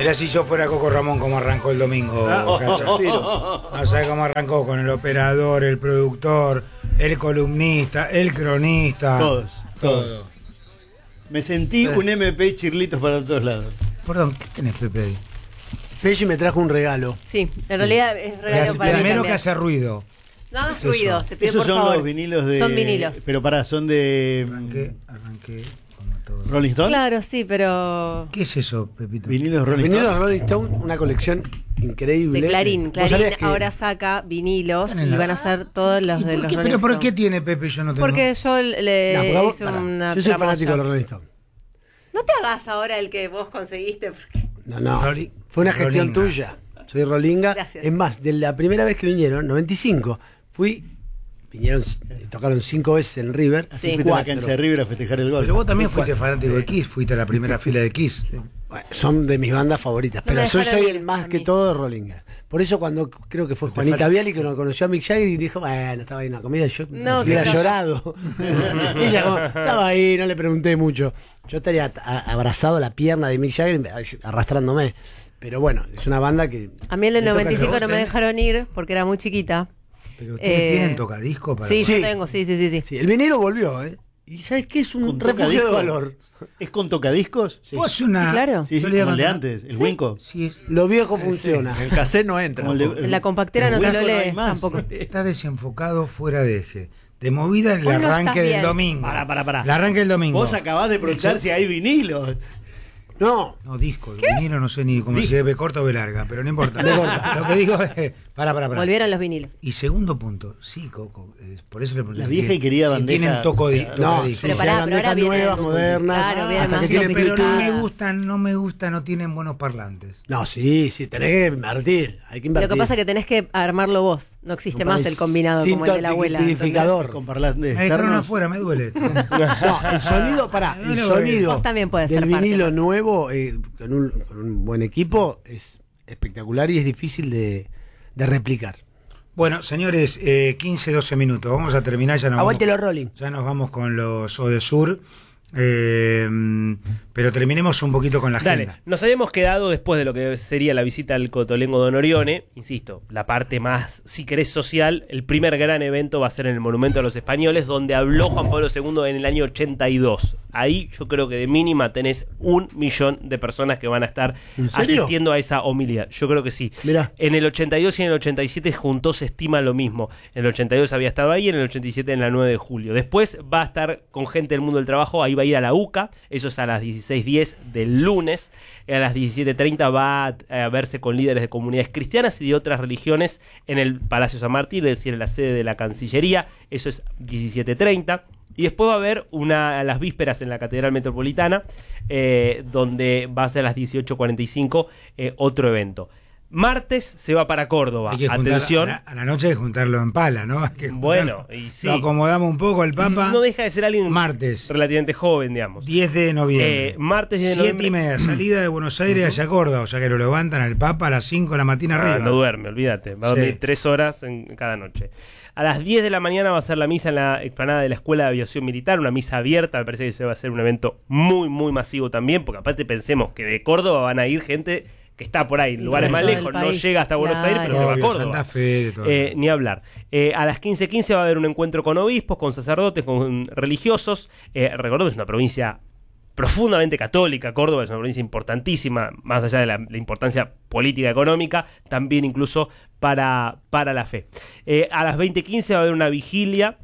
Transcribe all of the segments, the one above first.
Mirá si yo fuera Coco Ramón como arrancó el domingo, Cacha. No sabés cómo arrancó con el operador, el productor, el columnista, el cronista. Todos. Me sentí un MP Chirlitos para todos lados. Perdón, ¿qué tenés, Pepe, ahí? Pesci me trajo un regalo. Sí, en realidad es regalo para mí Primero también. que hace ruido. No hagas ¿Qué es ruido, eso? te pido Esos por son favor. los vinilos de... Son vinilos. Pero pará, son de... Arranqué como todo. ¿Rolling Stone? Claro, sí, pero... ¿Qué es eso, Pepito? Vinilos Rolling Vinilos Stone. Rolling Stone, una colección increíble. De Clarín. ¿Vos Clarín sabías que ahora saca vinilos Están en y la- van a ser todos los ¿Y de por los qué? Rolling ¿Pero por Stones. qué tiene Pepe y yo no tengo? Porque yo le No, porque vos- hice pará, una yo soy tramoya. fanático de los Rolling Stone. No te hagas ahora el que vos conseguiste. Porque... No. Rolling- Fue una gestión Rollinga. tuya. Soy Rolinga. Gracias. Es más, de la primera vez que vinieron, 95, tocaron 5 veces en River. Sí. Fuiste a la cancha de River a festejar el gol. Pero vos también fuiste fanático de Kiss, fuiste a la primera fila de Kiss. Bueno, son de mis bandas favoritas, No me pero yo dejaron soy ir el más a que mí. todo de Rolinga. Por eso cuando creo que fue Te Juanita falta- Viali que nos conoció a Mick Jagger y dijo, bueno, estaba ahí en la comida, yo No, hubiera que no. llorado. Ella como, estaba ahí, no le pregunté mucho. Yo estaría abrazado a la pierna de Mick Jagger arrastrándome. Pero bueno, es una banda que... A mí en el me toca 95 no me corazón. dejaron ir porque era muy chiquita. Pero ustedes tienen tocadisco para... Sí, Sí. yo tengo, sí. Sí, el vinilo volvió, ¿eh? ¿Y sabes qué? Es un ¿Con refugio de tocadiscos? valor. ¿Es con tocadiscos? Vos una... Sí, claro. Sí, Yo sí, le iba a como el de contar- antes, el Winco. Sí, Lo viejo funciona. El cassette no entra. Como el de- En la compactera no te Winco lo no hay lees más. tampoco. está desenfocado, fuera de eje. De movida el Vos no arranque estás del bien. domingo. Pará. El arranque del domingo. Vos acabás de preguntar si hay vinilos. No, No, disco, vinilo no sé ni cómo se ve corta o ve larga, pero no importa. Lo que digo es, para. Volvieron los vinilos. Y segundo punto, sí, Coco, por eso le pregunté. La si vieja tiene- y querida si bandeja, tienen o sea, tocadisco. no, disco. Pero sí, pará, hay pero ahora bandejas vienen- nuevas, modernas, Claro, vienen hasta más que tienen Pero Bluetooth. no me gusta, no tienen buenos parlantes. No, sí, tenés que invertir. Hay que invertir. Lo que pasa es que tenés que armarlo vos. No existe más el combinado como el de la abuela. Significador. Con parlantes Me dejaron externos. afuera, me duele esto. No, el sonido, el Bueno, sonido vos también podés del ser parte. vinilo nuevo con un buen equipo es espectacular y es difícil de replicar. Bueno, señores, 15, 12 minutos. Vamos a terminar, ya nos Aguante vamos, los Rolling. ya nos vamos con los Odesur. Pero terminemos un poquito con la Dale, agenda. nos habíamos quedado después de lo que sería la visita al Cotolengo Don Orione, insisto, la parte más, si querés, social. El primer gran evento va a ser en el Monumento a los Españoles, donde habló Juan Pablo II en el año 82. Ahí yo creo que de mínima tenés 1 millón de personas que van a estar ¿En serio? asistiendo a esa homilía. Yo creo que sí. Mirá. En el 82 y en el 87 juntos se estima lo mismo. En el 82 había estado ahí, en el 87 en la 9 de julio. Después va a estar con gente del mundo del trabajo, ahí va a ir a la UCA, eso es a las 16:10 del lunes. A las 17:30 va a verse con líderes de comunidades cristianas y de otras religiones en el Palacio San Martín, es decir, en la sede de la Cancillería, eso es 17:30. Y después va a haber a las vísperas en la Catedral Metropolitana, donde va a ser a las 18:45 otro evento. Martes se va para Córdoba. Hay que juntar, Atención. a la noche hay que juntarlo en pala, ¿no? Hay que juntarlo. Bueno, y sí. Lo acomodamos un poco el Papa. No deja de ser alguien Martes, relativamente joven, digamos. 10 de noviembre. Martes 10 de 7:30, salida de Buenos Aires hacia Córdoba. O sea que lo levantan al Papa a las 5 de la mañana arriba. No duerme, olvídate. Va a Sí. dormir 3 horas en cada noche. A las 10 de la mañana va a ser la misa en la explanada de la Escuela de Aviación Militar, una misa abierta. Me parece que se va a ser un evento muy, muy masivo también, porque aparte pensemos que de Córdoba van a ir gente que está por ahí, en lugares más todo el lejos, no país, llega hasta Buenos Aires, pero que va a Obvio, Córdoba. Santa Fe, de todo. Ni hablar. A las 15:15 va a haber un encuentro con obispos, con sacerdotes, con religiosos. Recordemos, es una provincia profundamente católica. Córdoba es una provincia importantísima, más allá de la importancia política económica, también incluso para la fe. A las 20:15 va a haber una vigilia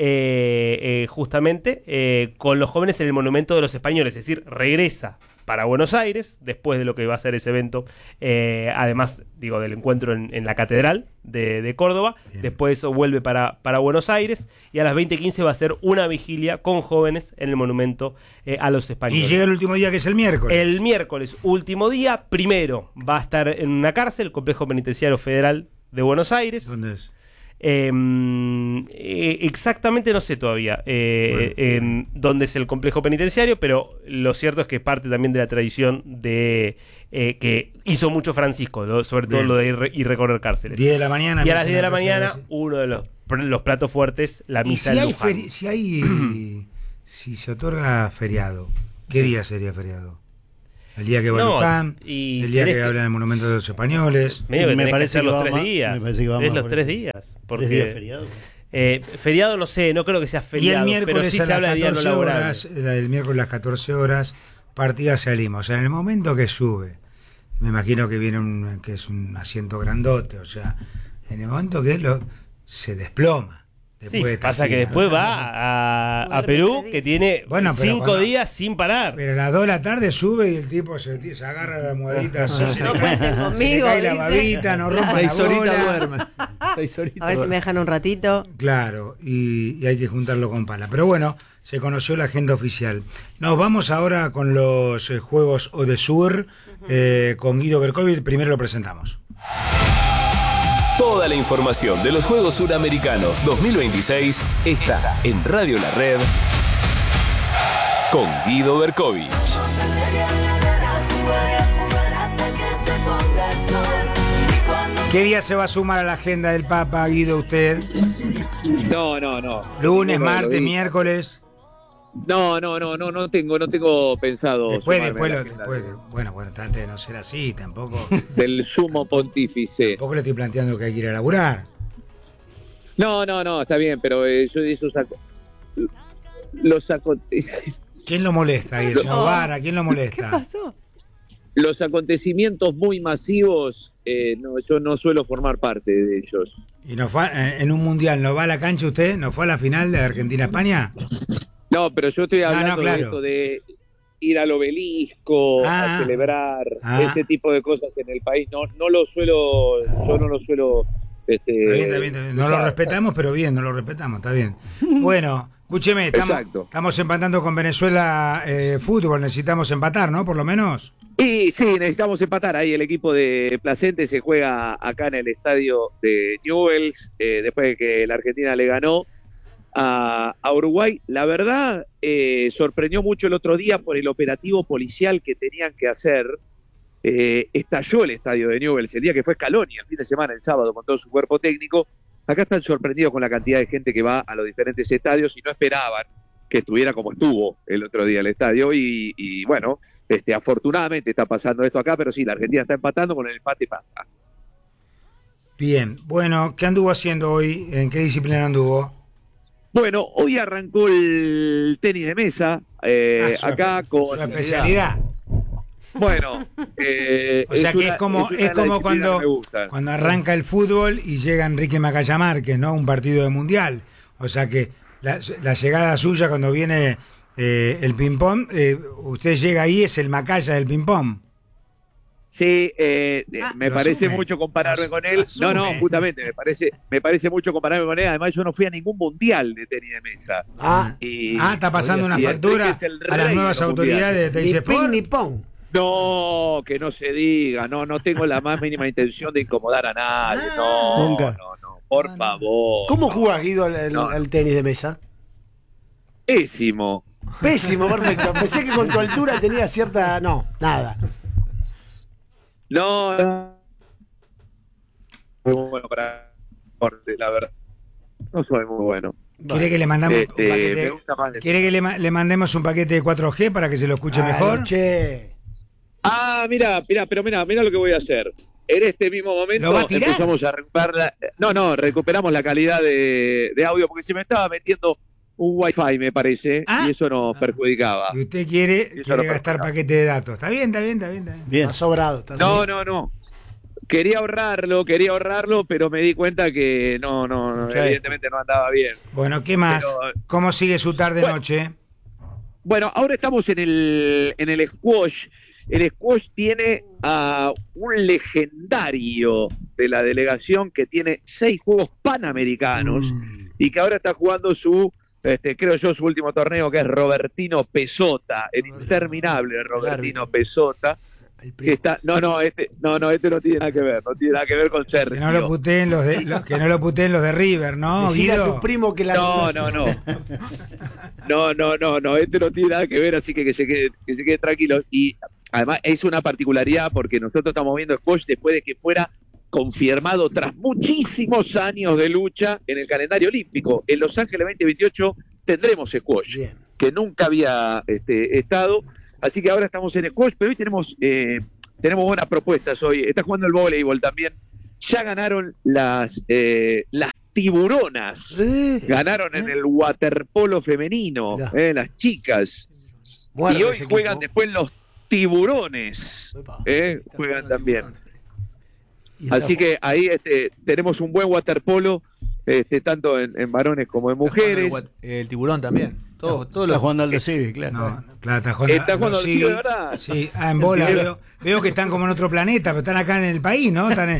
justamente con los jóvenes en el Monumento de los Españoles, es decir, regresa para Buenos Aires, después de lo que va a ser ese evento, además, digo, del encuentro en la Catedral de Córdoba. Bien. Después eso vuelve para Buenos Aires, y a las 20:15 va a ser una vigilia con jóvenes en el Monumento a los Y Españoles. llega el último día, que es el miércoles. El miércoles, último día, primero va a estar en una cárcel, el Complejo Penitenciario Federal de Buenos Aires. ¿Dónde es? Exactamente no sé todavía dónde es el complejo penitenciario, pero lo cierto es que es parte también de la tradición de que hizo mucho Francisco, sobre todo Bien. lo de ir recorrer cárceles. 10 de la mañana. Y a las 10 de la empieza mañana, cárcel. uno de los platos fuertes, la Y misa si en hay, Luján. si se otorga feriado, ¿qué día sería feriado? El día que va No, Luján, y el día que tenés que- hablan en el Monumento de los Españoles. Medio que Me tenés parece que hacer que los va 3 más- días. me parece que va Es más los por 3 eso. días. ¿3 días feriado? Feriado no sé, no creo que sea Y el feriado, pero miércoles sí a se las habla de día no 14 laborable. horas, el miércoles a las 14 horas, partida salimos. O sea, en el momento que sube, me imagino que viene que es un asiento grandote, o sea, en el momento que se desploma. Sí, Después de pasa que Tafira. después va a Duerme Perú, 3 días. que tiene Bueno, pero 5 cuando- días sin parar. Pero a las 2 de la tarde sube y el tipo se agarra la almohadita, así, se No le cuenten cae conmigo, la dice. babita, no rompa la 6 horitas bola. duerme. 6 horitas A ver si me dejan un ratito. Claro, y hay que juntarlo con pala. Pero bueno, se conoció la agenda oficial. Nos vamos ahora con los Juegos Odesur, con Guido Berkovic. Primero lo presentamos. Toda la información de los Juegos Suramericanos 2026 está en Radio La Red con Guido Berkovic. ¿Qué día se va a sumar a la agenda del Papa, Guido, usted? No. Lunes, No, martes, lo vi. miércoles. No tengo pensado. Después, sumarme a la agenda bueno, trate de no ser así, tampoco del sumo pontífice. le estoy planteando que hay que ir a laburar. No, está bien, pero yo de eso saco. Los ¿Quién lo molesta ahí? El señor Vara, ¿quién lo ¿Qué molesta? pasó? los acontecimientos muy masivos, yo no suelo formar parte de ellos. ¿Y no fue en un mundial? ¿No va a la cancha usted? ¿No fue a la final de Argentina-España? No, pero yo estoy hablando claro. de esto de ir al obelisco, a celebrar, ese tipo de cosas en el país. Yo no lo suelo. Está bien. No lo respetamos, pero bien, no lo respetamos, está bien. Bueno, escúcheme, estamos empatando con Venezuela fútbol, necesitamos empatar, ¿no? Por lo menos. Y sí, necesitamos empatar. Ahí el equipo de Placense se juega acá en el estadio de Newell's, después de que la Argentina le ganó a Uruguay. La verdad, sorprendió mucho el otro día por el operativo policial que tenían que hacer. Estalló el estadio de Newell's el día que fue Scaloni, el fin de semana, el sábado, con todo su cuerpo técnico. Acá están sorprendidos con la cantidad de gente que va a los diferentes estadios y no esperaban que estuviera como estuvo el otro día el estadio y bueno, afortunadamente está pasando esto acá, pero sí, la Argentina está empatando, con el empate pasa. Bien, bueno, ¿qué anduvo haciendo hoy? ¿En qué disciplina anduvo? Bueno, hoy arrancó el tenis de mesa, acá con... Su especialidad. Bueno, o sea que es como cuando arranca el fútbol y llega Enrique Macaya Márquez, ¿no? Un partido de mundial. O sea que la llegada suya cuando viene el ping-pong, usted llega ahí, es el Macaya del ping-pong. Sí, me parece asume, mucho compararme con él. asume. No, justamente, me parece mucho compararme con él. Además, yo no fui a ningún mundial de tenis de mesa. Está pasando una y factura Enrique es el a las rey nuevas de los autoridades de Ni Tenis ping Sport. ni pong. No, que no se diga, no tengo la más mínima intención de incomodar a nadie, Nunca. no, por favor. ¿Cómo juega Guido el tenis de mesa? Pésimo. Pésimo, perfecto. Pensé que con tu altura tenía cierta... No, nada. No. Muy bueno para deporte, la verdad. No soy muy bueno. ¿Quiere que le mandamos un me paquete? gusta más ¿Quiere que le mandemos un paquete de 4G para que se lo escuche mejor? Che. Mira lo que voy a hacer. En este mismo momento ¿Lo va a tirar? empezamos a recuperar recuperamos la calidad de audio porque se me estaba metiendo un wifi, me parece, y eso nos perjudicaba. Y usted quiere Eso lo gastar perjudicaba. paquete de datos. Está bien. Está sobrado. No. Quería ahorrarlo, pero me di cuenta que no, evidentemente no andaba bien. Bueno, ¿qué más? Pero- ¿Cómo sigue su tarde-noche? Bueno, ahora estamos en el squash. El squash tiene a un legendario de la delegación que tiene 6 Juegos Panamericanos y que ahora está jugando creo yo, su último torneo, que es Robertino Pesota, el interminable Robertino Pesota, que está... Este no tiene nada que ver, con Sergio. Que no lo puteen los de River, ¿no, Decile a Guido? tu primo que la... No, este no tiene nada que ver, así que se quede tranquilo. Y además es una particularidad porque nosotros estamos viendo squash después de que fuera confirmado tras muchísimos años de lucha en el calendario olímpico. En Los Ángeles 2028 tendremos squash, que nunca había estado. Así que ahora estamos en squash, pero hoy tenemos buenas propuestas hoy. Está jugando el voleibol también. Ya ganaron las tiburonas. Ganaron en el waterpolo femenino, las chicas. Muerde y hoy ese juegan equipo. después los tiburones. Juegan también. Así que ahí tenemos un buen waterpolo, tanto en varones como en mujeres. El tiburón también. Todos Está los jugando al de Civi, claro. No, claro, Está jugando sí, de verdad. Sí, en bola. Veo que están como en otro planeta, pero están acá en el país, ¿no? Están en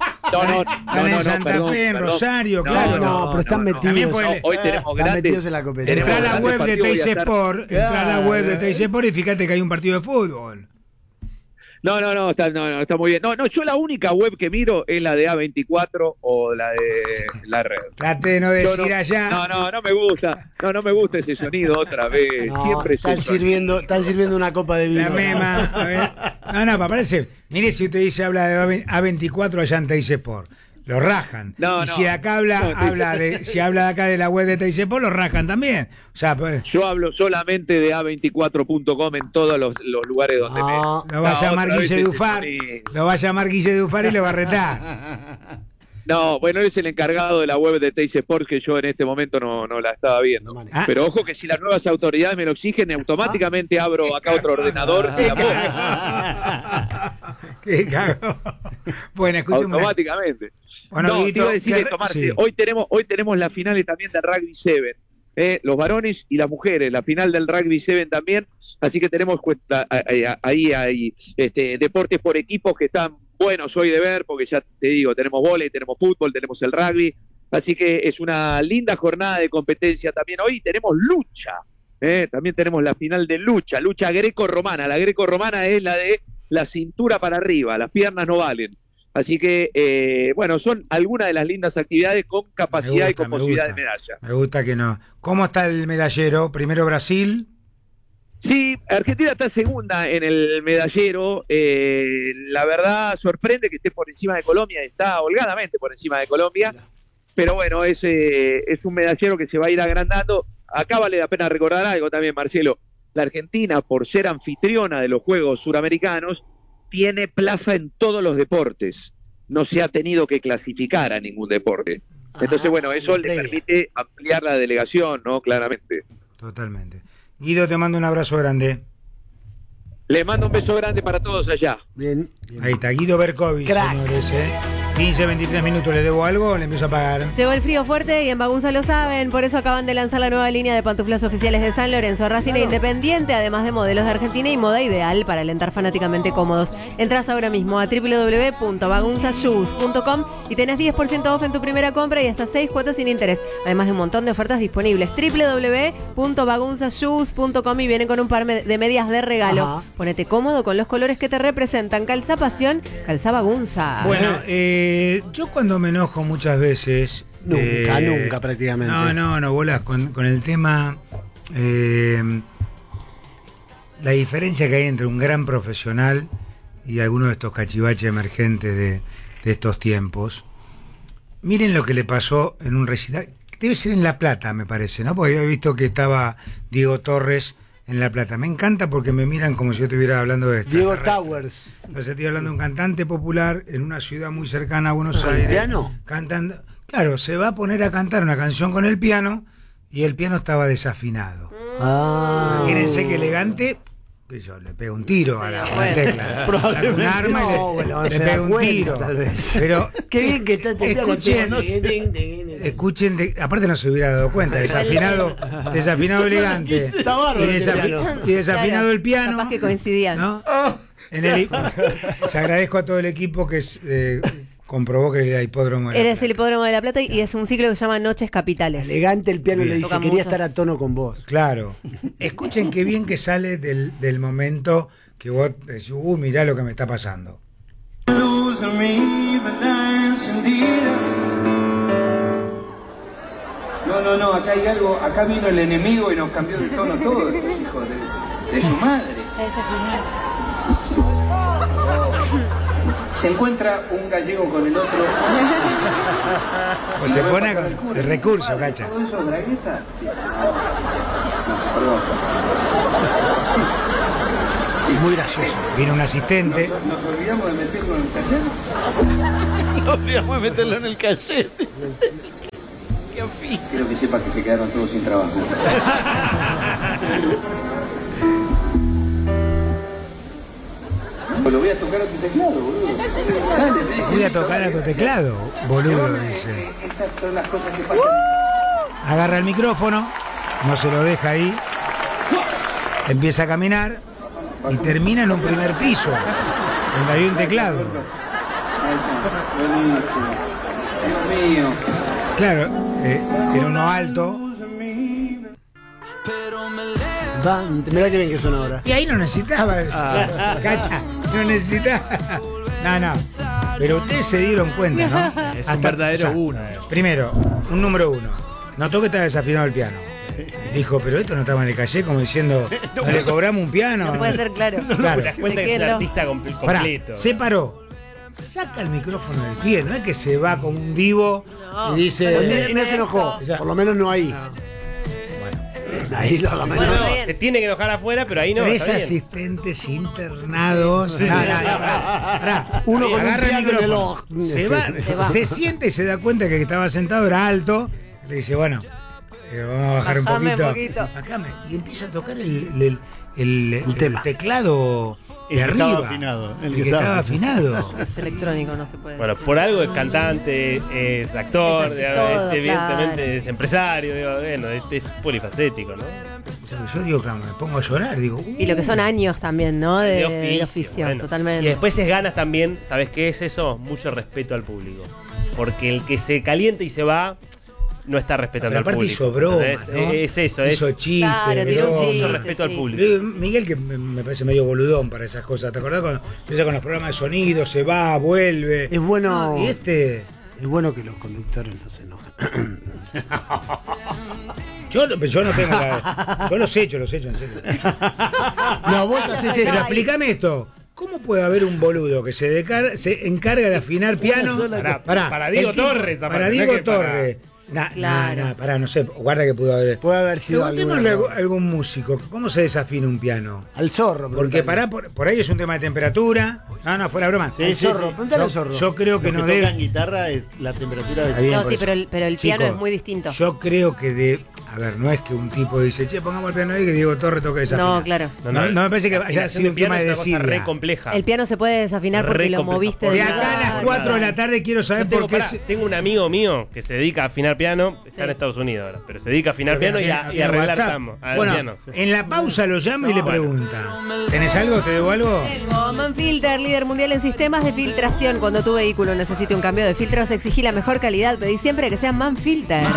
Santa Fe, en Rosario, claro. No, pero están metidos. Hoy tenemos Están grandes. metidos en la competencia. Entra a la Tenemos web de grandes Teis partidos, voy a Sport, entra a la web de Teis Sport y fíjate que hay un partido de fútbol. No, está muy bien. No, yo la única web que miro es la de A24 o la de la red. Trate de no decir allá. No me gusta. No me gusta ese sonido otra vez. No, Siempre están sirviendo una copa de vino. La mema, a ver. No, parece. Mire, si usted dice habla de A24 allá en Teis Sport. Lo rajan. Y si acá si habla de acá de la web de Teis Sport, lo rajan también. O sea, pues, yo hablo solamente de A24.com en todos los lugares donde lo va a llamar Guille Dufar. Lo va a llamar Guille Dufar y le va a retar. No, bueno, él es el encargado de la web de Teis Sport, que yo en este momento no la estaba viendo. Pero ojo que si las nuevas autoridades me lo exigen, automáticamente abro acá otro ordenador y la pongo. Qué cago. Bueno, escúchame. Automáticamente. Bueno, no, te iba a decir, Tomás, sí. hoy tenemos las finales también del Rugby 7. Los varones y las mujeres, la final del Rugby 7 también. Así que tenemos ahí hay deportes por equipos que están buenos hoy de ver, porque ya te digo, tenemos vóley, tenemos fútbol, tenemos el rugby. Así que es una linda jornada de competencia también. Hoy tenemos lucha. También tenemos la final de lucha greco-romana. La greco-romana es la de la cintura para arriba, las piernas no valen. Así que, son algunas de las lindas actividades con capacidad y con posibilidad de medalla. Me gusta que no. ¿Cómo está el medallero? Primero Brasil. Sí, Argentina está segunda en el medallero. La verdad sorprende que esté por encima de Colombia, está holgadamente por encima de Colombia. Pero bueno, es un medallero que se va a ir agrandando. Acá vale la pena recordar algo también, Marcelo. La Argentina, por ser anfitriona de los Juegos Suramericanos, tiene plaza en todos los deportes. No se ha tenido que clasificar a ningún deporte. Entonces, eso le permite ampliar la delegación, ¿no? Claramente. Totalmente. Guido, te mando un abrazo grande. Le mando un beso grande para todos allá. Bien. Ahí está, Guido Berkovich, señores. 15, 23 minutos, ¿le debo algo o le empiezo a pagar? Llegó el frío fuerte y en Bagunza lo saben, por eso acaban de lanzar la nueva línea de pantuflas oficiales de San Lorenzo, Racing e Independiente, además de modelos de Argentina y moda ideal para alentar fanáticamente cómodos. Entras ahora mismo a www.bagunzashoes.com y tenés 10% off en tu primera compra y hasta 6 cuotas sin interés, además de un montón de ofertas disponibles. www.bagunzashoes.com y vienen con un par de medias de regalo. Ajá. Ponete cómodo con los colores que te representan. Calza pasión, calza Bagunza. Bueno, yo cuando me enojo muchas veces... Nunca prácticamente. No, bolas, con el tema... la diferencia que hay entre un gran profesional y algunos de estos cachivaches emergentes de estos tiempos. Miren lo que le pasó en un recital. Debe ser en La Plata, me parece, ¿no? Porque había visto que estaba Diego Torres en La Plata. Me encanta porque me miran como si yo estuviera hablando de esto. Diego Towers. Entonces estoy hablando de un cantante popular en una ciudad muy cercana a Buenos Aires. ¿El piano? Cantando. Claro, se va a poner a cantar una canción con el piano y el piano estaba desafinado. Imagínense que elegante, que yo le pego un tiro a la tecla. Saco un arma y le pego un tiro. Tal vez. Pero qué bien que está escuchen, aparte no se hubiera dado cuenta, desafinado elegante y desafinado el piano. Capaz que coincidían. ¿No? Les agradezco a todo el equipo que comprobó que era el hipódromo de La Plata. El hipódromo de La Plata y es un ciclo que se llama Noches Capitales. Elegante el piano, le dice, Toca quería muchos. estar a tono con vos. Claro. Escuchen qué bien que sale del momento que vos decís, mirá lo que me está pasando. No, acá hay algo, acá vino el enemigo y nos cambió de tono todos estos hijos de su madre. Se encuentra un gallego con el otro. Pues se pone con el recurso, cacha. ¿Todo eso es bragueta? Perdón. Muy gracioso. Viene un asistente. ¿Nos olvidamos de meterlo en el taller? No olvidamos de meterlo en el cassette. Qué afín. Quiero que sepa que se quedaron todos sin trabajo. Pues lo voy a tocar a tu teclado, boludo. Dale, Voy a tocar a tu teclado, boludo, dice. Estas son las cosas que pasan. Agarra el micrófono, no se lo deja ahí, empieza a caminar y termina en un primer piso, donde había un teclado. Ahí está. Buenísimo. Dios mío. Claro, era uno alto. Mirá que bien que suena ahora. Y ahí no necesitaba, cacha, no necesitaba. No. Pero ustedes se dieron cuenta, ¿no? Es un verdadero uno. Primero, un número uno. Notó que estaba desafinado el piano. Dijo, pero esto no estaba en el calle, como diciendo, ¿no le cobramos un piano? No puede ser claro. Claro. Te das cuenta que es un artista completo. Pará, se paró. Saca el micrófono del pie, no es que se va como un divo y dice. Y no se enojó. Por lo menos no ahí. Ahí lo No, se tiene que enojar afuera, pero ahí no. 3 asistentes internados. Pará. Uno con agarra un el piano en el micrófono. ojo. Se va, se siente y se da cuenta que el que estaba sentado era alto. Le dice, bueno, vamos a bajar Bajame un poquito. Bajame. Y empieza a tocar el teclado de arriba. Estaba afinado. El que estaba afinado. Es electrónico, no se puede. Bueno, por algo es cantante, es actor, Es todo, evidentemente claro. es empresario, bueno, es polifacético, ¿no? Yo digo, claro, me pongo a llorar, digo. Y lo que son años también, ¿no? De oficio, bueno. totalmente. Y después es ganas también, ¿sabes qué es eso? Mucho respeto al público. Porque el que se calienta y se va, no está respetando Pero al aparte público. hizo broma, ¿entendés? ¿no? Es eso, Hizo chistes, Claro, tiró un broma. chiste, mucho respeto al sí. público. Miguel, que me parece medio boludón para esas cosas. ¿Te acordás cuando empieza con los programas de sonido, se va, vuelve? Es bueno. Y Es bueno que los conductores no se enojen. Yo no tengo la. Yo los echo, en serio. No, vos haces Pero eso. explícame esto. ¿Cómo puede haber un boludo que se encarga de afinar piano? Para Diego Torres, aparte, Para no Diego es que para- Torres. Claro. Pará, no sé, guarda que pudo haber. Puede haber sido Preguntémosle alguno. a algún músico, ¿cómo se desafina un piano? Al zorro. Porque preguntale. por ahí es un tema de temperatura. No, fuera broma. Sí, Al sí, zorro. sí. Preguntale al zorro. Yo creo que Los no que tocan debe. guitarra es la temperatura de Está bien, No, por sí, eso. pero el piano Chicos, es muy distinto. Yo creo que a ver, no es que un tipo dice, che, pongamos el piano ahí que Diego Torres toque desafinar. No, claro. No me parece que La haya afinación sido un piano tema de es una cosa desidia. re compleja. El piano se puede desafinar porque Re lo complejo. moviste De de acá a las lugar. 4 de la tarde quiero saber Yo tengo, por qué. tengo un amigo mío que se dedica a afinar piano, está en Estados Unidos ahora, pero se dedica a afinar piano y a arreglar piano. Bueno, Piano, sí. en la pausa lo llama y le Bueno. pregunta. ¿Tenés algo? ¿Te debo algo? Tengo Manfilter, líder mundial en sistemas de filtración. Cuando tu vehículo necesite un cambio de filtros, exigí la mejor calidad. Pedí siempre que sea Manfilter.